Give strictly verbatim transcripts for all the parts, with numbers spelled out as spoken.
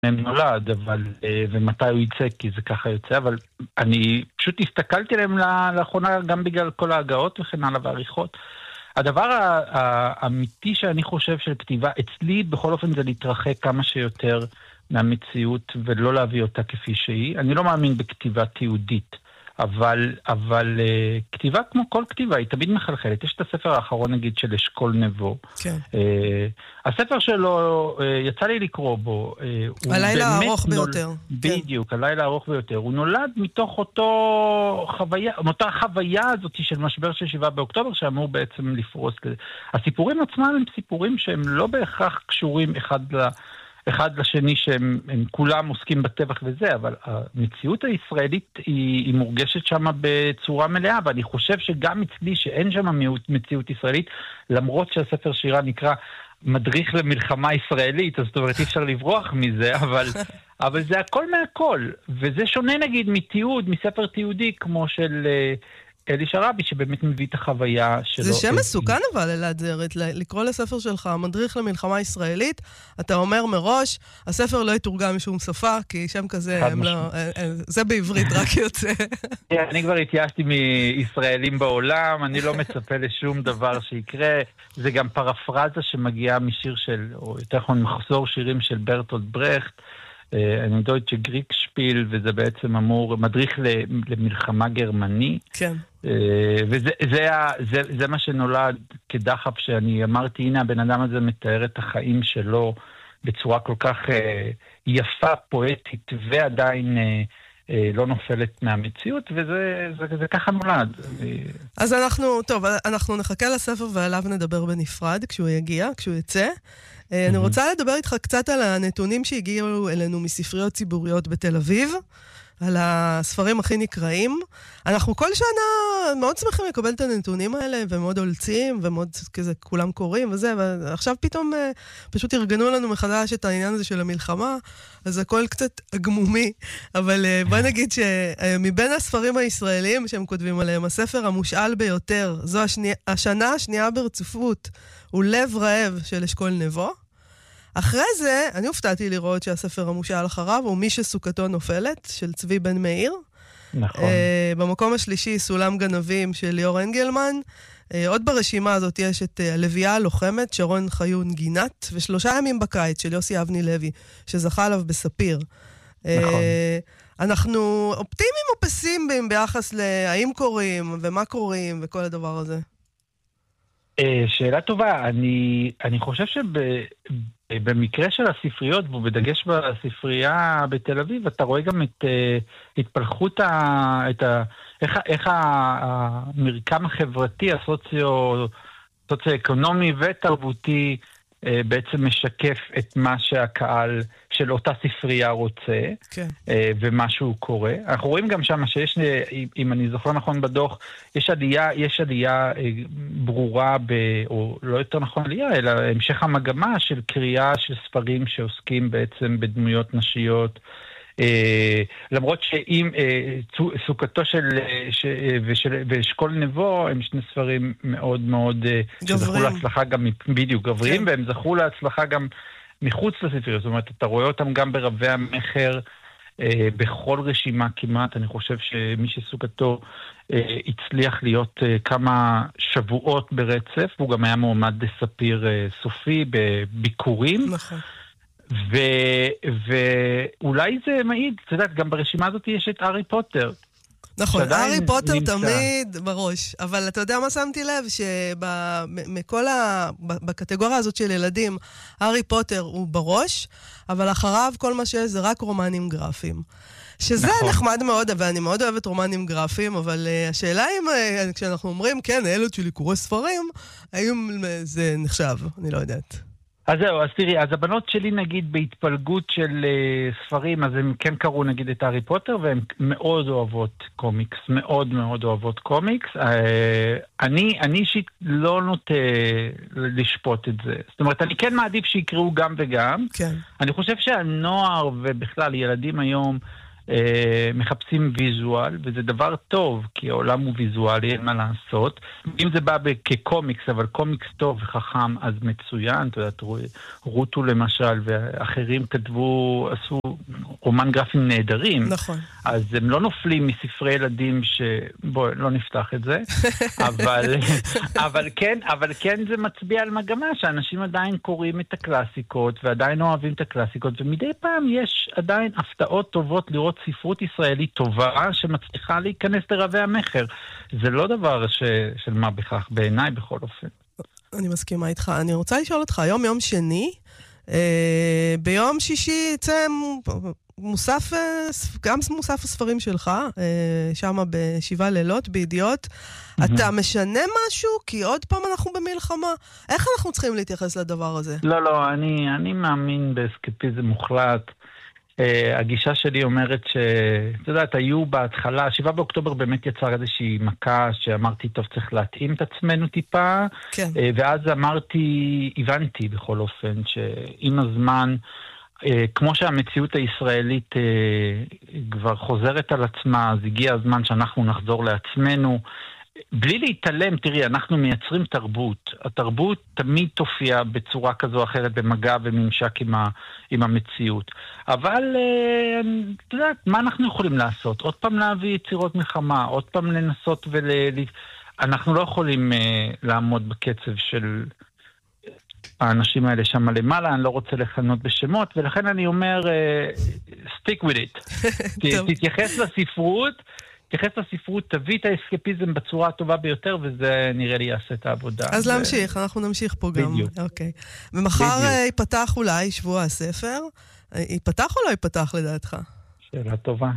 נולד, אבל, ומתי הוא יצא, כי זה ככה יוצא, אבל אני פשוט הסתכלתי להם לאחרונה גם בגלל כל ההגאות וכן הלאה והעריכות. הדבר האמיתי שאני חושב של כתיבה, אצלי בכל אופן זה להתרחק כמה שיותר מהמציאות ולא להביא אותה כפי שהיא. אני לא מאמין בכתיבה תיעודית, אבל, אבל uh, כתיבה כמו כל כתיבה היא תמיד מחלחלת. יש את הספר האחרון נגיד של אשכול נבו. כן. Uh, הספר שלו, uh, יצא לי לקרוא בו. Uh, הלילה הארוך נול... ביותר. בדיוק, כן. הלילה הארוך ביותר. הוא נולד מתוך אותו חוויה, אותה חוויה הזאת של משבר של שבעה באוקטובר, שאמור בעצם לפרוס. הסיפורים עצמם הם סיפורים שהם לא בהכרח קשורים אחד ל... אחד לשני שהם הם כולם עוסקים בטבח וזה, אבל המציאות הישראלית היא, היא מורגשת שם בצורה מלאה, ואני חושב שגם אצלי שאין שם מציאות ישראלית, למרות שהספר שירה נקרא מדריך למלחמה ישראלית, אז זאת אומרת אי אפשר לברוח מזה, אבל, אבל זה הכל מהכל, וזה שונה נגיד מתיעוד, מספר תיעודי כמו של אלי שרבי, שבאמת מביא את החוויה שלו. זה שם מסוכן אבל, אלעד זרת, לקרוא לספר שלך, מדריך למלחמה ישראלית, אתה אומר מראש, הספר לא יתורגם משום שפה, כי שם כזה, לא, זה בעברית רק יוצא. אני כבר התייאשתי מישראלים בעולם, אני לא מצפה לשום דבר שיקרה, זה גם פרפרזה שמגיעה משיר של, או יותר נכון מחזור שירים של ברטולט ברכט, אני דויטשה גריקשפיל, וזה בעצם אמור, מדריך למלחמה גרמני. כן. וזה זה, זה, זה מה שנולד כדחף שאני אמרתי, הנה הבן אדם הזה מתאר את החיים שלו בצורה כל כך יפה, פואטית, ועדיין לא נופלת מהמציאות, וזה זה, זה ככה נולד. אז אנחנו, טוב, אנחנו נחכה לספר ועליו נדבר בנפרד כשהוא יגיע, כשהוא יצא. אני רוצה לדבר איתך קצת על הנתונים שהגיעו אלינו מספריות ציבוריות בתל אביב, על הספרים הכי נקראים. אנחנו כל שנה מאוד שמחים לקבל את הנתונים האלה, ומאוד הולצים, ומאוד כזה כולם קוראים וזה, ועכשיו פתאום פשוט ארגנו לנו מחדש את העניין הזה של המלחמה, אז הכל קצת אגמומי, אבל בוא נגיד שמבין הספרים הישראלים שהם כותבים עליהם, הספר המושאל ביותר, זו השני, השנה השנייה ברצופות, הוא לב רעב של אשכול נבו. אחרי זה, אני הופתעתי לראות שהספר המושאל אחריו הוא מי שסוכתו נופלת, של צבי בן מאיר. נכון. Uh, במקום השלישי, סולם גנבים של ליאור אנגלמן. Uh, עוד ברשימה הזאת יש את uh, הלוויה הלוחמת, שרון חיון גינת, ושלושה ימים בקיץ של יוסי אבני לוי, שזכה עליו בספיר. נכון. Uh, אנחנו אופטימיים או פסימיים ביחס להאם קוראים ומה קוראים וכל הדבר הזה? Uh, שאלה טובה. אני, אני חושב שב... במקרה של הספריות, ובדגש בספרייה בתל אביב, אתה רואה גם את התפלחות, ה, את ה, איך, איך המרקם החברתי, הסוציו, סוציו-אקונומי ותרבותי, בעצם משקף את מה שהקהל של אותה ספרייה רוצה, כן. ומה שהוא קורא. אנחנו רואים גם שם שיש, אם אני זוכר נכון בדוח, יש עלייה, יש עלייה ברורה, ב, או לא יותר נכון עלייה, אלא המשך המגמה של קריאה של ספרים שעוסקים בעצם בדמויות נשיות, למרות שאם סוכתו של ואשכול נבו הם שני ספרים מאוד מאוד שזכו להצלחה גם בדיוק גבריים, והם זכו להצלחה גם מחוץ לספריות. זאת אומרת, אתה רואה אותם גם ברבי המחר בכל רשימה כמעט. אני חושב שמי שסוכתו הצליח להיות כמה שבועות ברצף, הוא גם היה מועמד לספיר סופי בביקורים. נכון. ו- ואולי זה מעיד, אתה יודעת, גם ברשימה הזאת יש את הארי פוטר. נכון, הארי פוטר נמצא. תמיד בראש, אבל אתה יודע מה שמתי לב? שמכל ה... בקטגוריה הזאת של ילדים, הארי פוטר הוא בראש, אבל אחריו כל מה שיש זה רק רומנים גרפיים. שזה נכון. נחמד מאוד, ואני מאוד אוהבת רומנים גרפיים, אבל uh, השאלה אם uh, כשאנחנו אומרים, כן, הילד שלי קורא ספרים, האם זה נחשב? אני לא יודעת. אז זהו, אז תראי, אז הבנות שלי נגיד בהתפלגות של uh, ספרים, אז הם כן קראו נגיד את הארי פוטר, והן מאוד אוהבות קומיקס, מאוד מאוד אוהבות קומיקס. Uh, אני, אני אישית לא נוטה לשפוט את זה. זאת אומרת, אני כן מעדיף שיקראו גם וגם. כן. אני חושב שהנוער ובכלל ילדים היום, uh, מחפשים ויזואל, וזה דבר טוב, כי העולם הוא ויזואלי, אין מה לעשות. אם זה בא כקומיקס, אבל קומיקס טוב וחכם, אז מצוין. אתה יודע, רוטו למשל, ואחרים כתבו, עשו רומן גרפים נהדרים. נכון. אז הם לא נופלים מספרי ילדים ש... בואו, לא נפתח את זה. אבל, אבל כן, אבל כן זה מצביע על מגמה, שאנשים עדיין קוראים את הקלאסיקות, ועדיין אוהבים את הקלאסיקות, ומדי פעם יש עדיין הפתעות טובות לראות ספרות ישראלית טובה שמצליחה להיכנס לרבי המחר. זה לא דבר ש... של מה בכך, בעיניי בכל אופן. אני מסכימה איתך. אני רוצה לשאול אותך, היום יום שני, אה, ביום שישי יצא מוסף, גם מוסף הספרים שלך, אה, שם בשבעה לילות, בידיעות. Mm-hmm. אתה משנה משהו? כי עוד פעם אנחנו במלחמה. איך אנחנו צריכים להתייחס לדבר הזה? לא, לא, אני, אני מאמין באסקפיזם מוחלט. הגישה שלי אומרת ש... אתה יודעת, היו בהתחלה, שבעה באוקטובר באמת יצר איזושהי מכה שאמרתי, טוב, צריך להתאים את עצמנו טיפה, כן. ואז אמרתי, הבנתי בכל אופן, שעם הזמן, כמו שהמציאות הישראלית כבר חוזרת על עצמה, אז הגיע הזמן שאנחנו נחזור לעצמנו, בלי להתעלם, תראי, אנחנו מייצרים תרבות. התרבות תמיד תופיע בצורה כזו או אחרת במגע וממשק עם, ה, עם המציאות. אבל, אתה יודעת, מה אנחנו יכולים לעשות? עוד פעם להביא יצירות מלחמה, עוד פעם לנסות ול... אנחנו לא יכולים לעמוד בקצב של האנשים האלה שם למעלה, אני לא רוצה לכנות בשמות, ולכן אני אומר, stick with it. תתייחס לספרות, תתייחס לספרות, תביא את האסקפיזם בצורה הטובה ביותר, וזה נראה לי יעשה את העבודה. אז ו... להמשיך, אנחנו נמשיך פה גם. בדיוק. אוקיי. ומחר ייפתח אולי שבוע הספר. ייפתח או לא ייפתח לדעתך? שאלה טובה.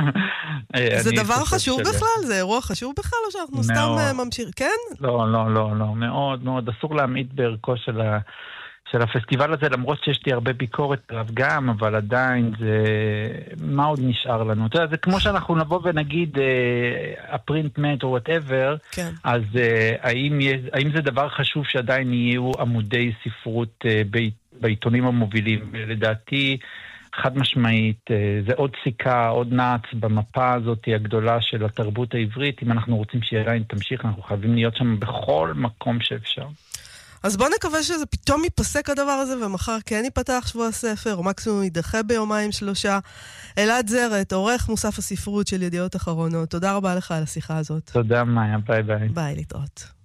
זה דבר חשוב בכלל? זה אירוע חשוב בכלל, או שאנחנו סתם ממשיכים? כן? לא, לא, לא, לא. מאוד, מאוד. אסור להעמיד בערכו של ה... של הפסטיבל הזה, למרות שיש לי הרבה ביקורת עליו גם, אבל עדיין זה... מה עוד נשאר לנו? אתה יודע, זה כמו שאנחנו נבוא ונגיד הפרינט מת או whatever, כן. אז האם, יש, האם זה דבר חשוב שעדיין יהיו עמודי ספרות בעיתונים המובילים? לדעתי, חד משמעית, זה עוד סיכה, עוד נעץ במפה הזאת הגדולה של התרבות העברית. אם אנחנו רוצים שהיא עדיין תמשיך, אנחנו חייבים להיות שם בכל מקום שאפשר. אז בוא נקווה שזה פתאום ייפסק הדבר הזה, ומחר כן ייפתח שבוע הספר, או מקסימום יידחה ביומיים שלושה. אלעד זרת, עורך מוסף הספרות של ידיעות אחרונות. תודה רבה לך על השיחה הזאת. תודה, מאיה. ביי ביי. ביי, להתראות.